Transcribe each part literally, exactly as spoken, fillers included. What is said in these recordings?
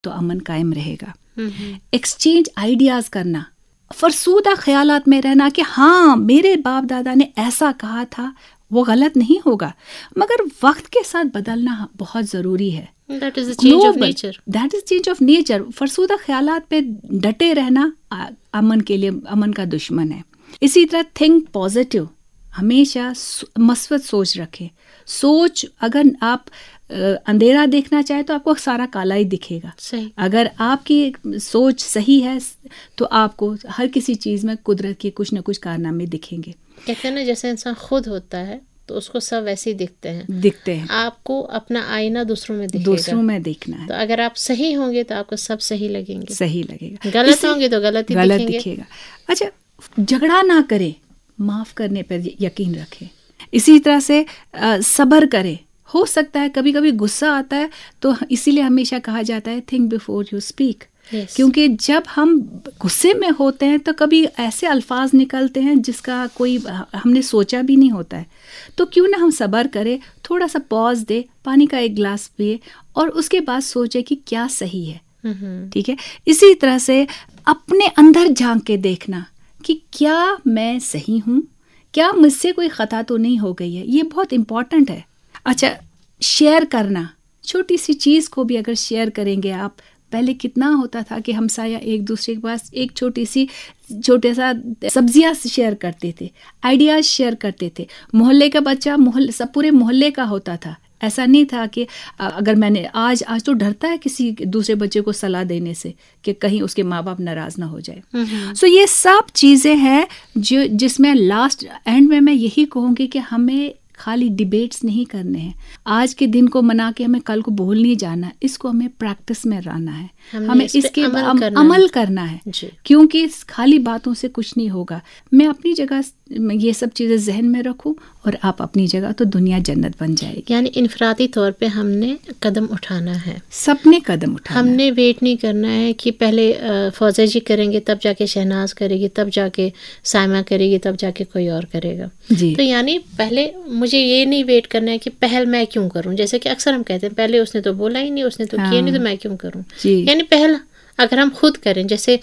تو امن قائم رہے گا. ایکسچینج آئیڈیاز کرنا, فرسودہ خیالات میں رہنا کہ ہاں میرے باپ دادا نے ایسا کہا تھا, وہ غلط نہیں ہوگا, مگر وقت کے ساتھ بدلنا بہت ضروری ہے. That is the change of nature. That is change of nature. فرسودہ خیالات پہ ڈٹے رہنا امن کے لیے امن کا دشمن ہے. اسی طرح تھنک پازیٹیو, ہمیشہ مثبت سوچ رکھیں. سوچ, اگر آپ اندھیرا دیکھنا چاہیں تو آپ کو سارا کالا ہی دکھے گا. صحیح. اگر آپ کی سوچ صحیح ہے تو آپ کو ہر کسی چیز میں قدرت کے کچھ نہ کچھ کارنامے دکھیں گے. کہتے ہیں نا جیسے انسان خود ہوتا ہے تو اس کو سب ویسے ہی دکھتے ہیں دکھتے ہیں آپ کو اپنا آئینہ دوسروں میں دکھے دوسروں گا. میں دیکھنا ہے. تو اگر آپ صحیح ہوں گے تو آپ کو سب صحیح لگیں گے, صحیح لگے گا. غلط ہوں گے تو غلط ہی غلط دکھیں دکھے گا. اچھا, جھگڑا نہ کرے, معاف کرنے پر یقین رکھے. اسی طرح سے صبر کرے. ہو سکتا ہے کبھی کبھی غصہ آتا ہے, تو اسی لیے ہمیشہ کہا جاتا ہے think before you speak. Yes. کیونکہ جب ہم غصے میں ہوتے ہیں تو کبھی ایسے الفاظ نکلتے ہیں جس کا کوئی ہم نے سوچا بھی نہیں ہوتا ہے. تو کیوں نہ ہم صبر کرے, تھوڑا سا پاز دے, پانی کا ایک گلاس پیے اور اس کے بعد سوچے کہ کیا صحیح ہے. ٹھیک ہے. اسی طرح سے اپنے اندر جھانک کے دیکھنا کہ کیا میں صحیح ہوں, کیا مجھ سے کوئی خطا تو نہیں ہو گئی ہے. یہ بہت امپورٹنٹ ہے. اچھا, شیئر کرنا, چھوٹی سی چیز کو بھی اگر شیئر کریں گے آپ, پہلے کتنا ہوتا تھا کہ ہمسایہ ایک دوسرے کے پاس ایک چھوٹی سی چھوٹے سا سبزیاں شیئر کرتے تھے, آئیڈیاز شیئر کرتے تھے. محلے کا بچہ محلے سب پورے محلے کا ہوتا تھا. ایسا نہیں تھا کہ اگر میں نے آج آج تو ڈرتا ہے کسی دوسرے بچے کو صلاح دینے سے کہ کہیں اس کے ماں باپ ناراض نہ ہو جائے. سو so یہ سب چیزیں ہیں جو جس میں لاسٹ اینڈ میں میں یہی کہوں گی کہ ہمیں خالی ڈیبیٹس نہیں کرنے ہیں. آج کے دن کو منا کے ہمیں کل کو بھول نہیں جانا, اس کو ہمیں پریکٹس میں رہنا ہے, ہمیں اس کے عمل کرنا ہے. کیونکہ خالی باتوں سے کچھ نہیں ہوگا. میں اپنی جگہ یہ سب چیزیں ذہن میں رکھوں اور آپ اپنی جگہ, تو دنیا جنت بن جائے گی. یعنی انفرادی طور پہ ہم نے قدم اٹھانا ہے, سب نے قدم اٹھانا. ہم نے ویٹ نہیں کرنا ہے کہ پہلے فوزہ جی کریں گے تب جا کے شہناز کرے گی, تب جا کے سائمہ کرے گی, تب جا کے کوئی اور کرے گا. جی. تو یعنی پہلے مجھے یہ نہیں ویٹ کرنا ہے کہ پہل میں کیوں کروں, جیسے کہ اکثر ہم کہتے ہیں پہلے اس نے تو بولا ہی نہیں, اس نے تو کیا نہیں, تو میں کیوں کروں. یعنی پہل اگر ہم خود کریں, جیسے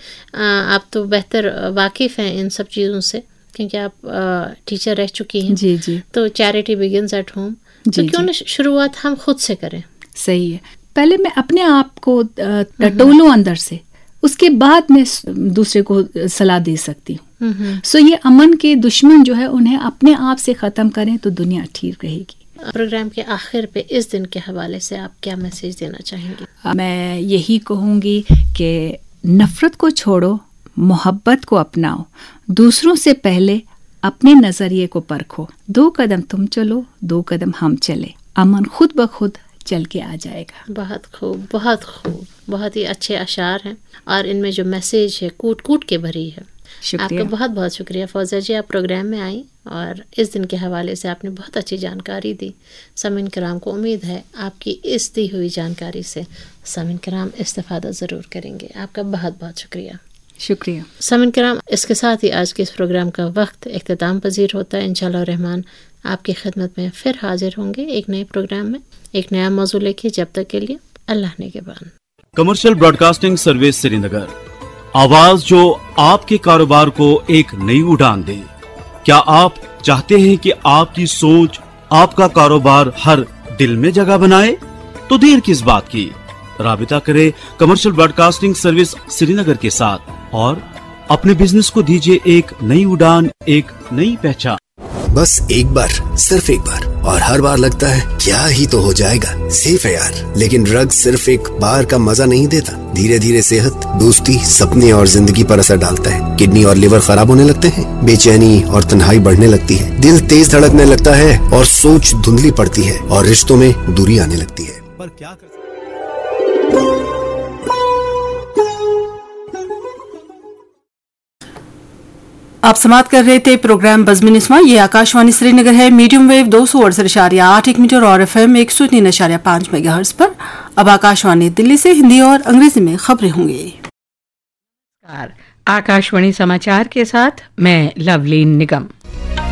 آپ تو بہتر واقف ہیں ان سب چیزوں سے کیونکہ آپ ٹیچر رہ چکی ہیں. جی جی. تو چیریٹی بگنز ایٹ ہوم, تو کیوں نہ شروعات ہم خود سے کریں. صحیح ہے. پہلے میں اپنے آپ کو ٹولوں اندر سے, اس کے بعد میں دوسرے کو صلاح دے سکتی ہوں. سو یہ امن کے دشمن جو ہے انہیں اپنے آپ سے ختم کریں تو دنیا ٹھیک رہے گی. پروگرام کے آخر پہ اس دن کے حوالے سے آپ کیا میسج دینا چاہیں گے؟ میں یہی کہوں گی کہ نفرت کو چھوڑو, محبت کو اپناؤ, دوسروں سے پہلے اپنے نظریے کو پرکھو. دو قدم تم چلو, دو قدم ہم چلے, امن خود بخود چل کے آ جائے گا. بہت خوب, بہت خوب, بہت ہی اچھے اشعار ہیں اور ان میں جو میسیج ہے کوٹ کوٹ کے بھری ہے. آپ کا بہت بہت شکریہ فوزہ جی, آپ پروگرام میں آئیں اور اس دن کے حوالے سے آپ نے بہت اچھی جانکاری دی. سامعین کرام کو امید ہے آپ کی اس دی ہوئی جانکاری سے سامعین کرام استفادہ ضرور کریں گے. آپ کا بہت بہت شکریہ. شکریہ. سامعین کرام, اس کے ساتھ ہی آج کے اس پروگرام کا وقت اختتام پذیر ہوتا ہے. انشاءاللہ الرحمن آپ کی خدمت میں پھر حاضر ہوں گے ایک نئے پروگرام میں, ایک نیا موضوع لے کے. جب تک کے لیے اللہ نگہبان. کمرشل براڈ کاسٹنگ سروس سری نگر, آواز جو آپ کے کاروبار کو ایک نئی اڑان دے. کیا آپ چاہتے ہیں کہ آپ کی سوچ آپ کا کاروبار ہر دل میں جگہ بنائے؟ تو دیر کس بات کی, رابطہ کریں کمرشل براڈ کاسٹنگ سروس سری نگر کے ساتھ اور اپنے بزنس کو دیجیے ایک نئی اڑان, ایک نئی پہچان. بس ایک بار, صرف ایک بار, اور ہر بار لگتا ہے کیا ہی تو ہو جائے گا. سیف ہے یار, لیکن ڈرگ صرف ایک بار کا مزہ نہیں دیتا. دھیرے دھیرے صحت, دوستی, سپنے اور زندگی پر اثر ڈالتا ہے. کڈنی اور لیور خراب ہونے لگتے ہیں, بے چینی اور تنہائی بڑھنے لگتی ہے, دل تیز دھڑکنے لگتا ہے اور سوچ دھندلی پڑتی ہے اور رشتوں میں دوری آنے لگتی ہے. پر کیا کر آپ سماعت کر رہے تھے پروگرام بزم نسواں. یہ آکاشوانی سری نگر ہے, میڈیم ویو دو سو اڑسٹھ اشاریہ آٹھ ایک میٹر اور ایف ایم ایک سو تین اشاریہ پانچ میگا ہرٹز پر. اب آکاشوانی دلی سے ہندی اور انگریزی میں خبریں ہوں گی. آکاشوانی سماچار کے ساتھ میں لولین نگم.